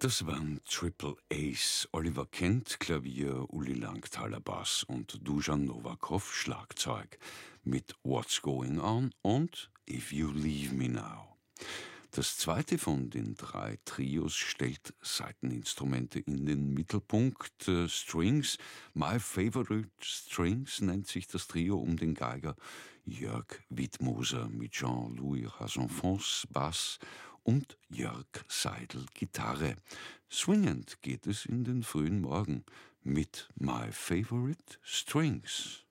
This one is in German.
Das waren Triple Ace, Oliver Kent Klavier, Uli Langthaler Bass und Dusan Novakov Schlagzeug mit What's Going On und If You Leave Me Now. Das zweite von den drei Trios stellt Saiteninstrumente in den Mittelpunkt. Strings, My Favorite Strings nennt sich das Trio um den Geiger Jörg Wittmoser mit Jean-Louis Rasonfons Bass und Jörg Seidel Gitarre. Swingend geht es in den frühen Morgen mit My Favorite Strings.